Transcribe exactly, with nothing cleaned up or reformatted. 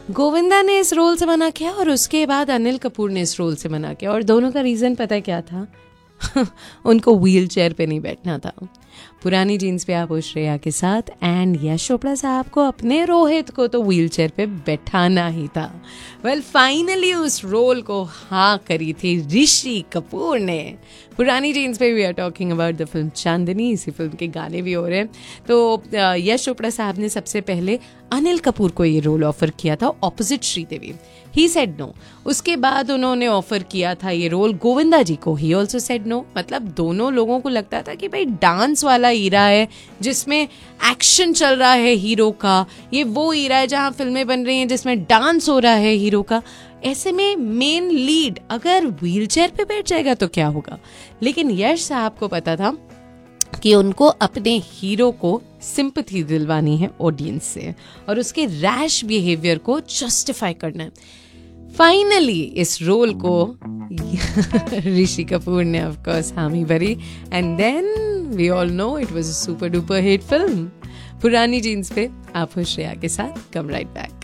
गोविंदा ने इस रोल से मना किया और उसके बाद अनिल कपूर ने इस रोल से मना किया, और दोनों का रीज़न पता है क्या था? उनको व्हील चेयर पे नहीं बैठना था। पुरानी जीन्स पे आप हो श्रेया के साथ, एंड यश चोपड़ा साहब को अपने रोहित को तो व्हील चेयर पे बैठाना ही था। वेल well, फाइनली उस रोल को हाँ करी थी ऋषि कपूर ने। पुरानी जीन्स पे we are talking about the film चांदनी, इसी फिल्म के गाने भी हो रहे हैं। तो यश चोपड़ा साहब ने सबसे पहले अनिल कपूर को ये रोल ऑफर किया था opposite Sridevi, he said no. उसके बाद उन्होंने ऑफर किया था ये रोल गोविंदा जी को, ही ऑल्सो सेड नो। मतलब दोनों लोगों को लगता था कि भाई डांस वाला ईरा है जिसमें एक्शन चल रहा है हीरो का, ये वो ईरा है जहां फिल्में बन रही हैं जिसमें डांस हो रहा है हीरो का। ऐसे में मेन लीड अगर व्हीलचेयर पे बैठ जाएगा तो क्या होगा? लेकिन यश साहब को पता था कि उनको अपने हीरो को सिंपैथी दिलवानी है ऑडियंस से और उसके रैश बिहेवियर को जस्टिफाई करना है। फाइनली इस रोल को ऋषि कपूर ने ऑफ कोर्स हामी भरी, and then we all know it was a super duper hit film. पुरानी जीन्स पे आप हो श्रेया के साथ, कम राइट बैक।